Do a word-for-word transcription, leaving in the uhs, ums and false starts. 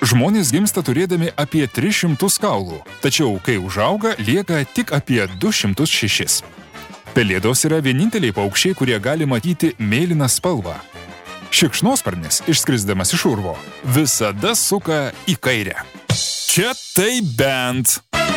Žmonės gimsta turėdami apie tris šimtus kaulų, tačiau kai užauga, lieka tik apie du šimtus šešis. Pelėdos yra vieninteliai paukščiai, kurie gali matyti mėlyną spalvą. Šikšnosparnis, išskrisdamas iš urvo, visada suka į kairę. Čia tai bent.